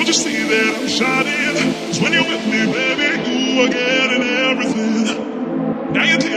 you see that I'm shining? 'Cause when you're with me, baby, ooh, I get in everything. Now you're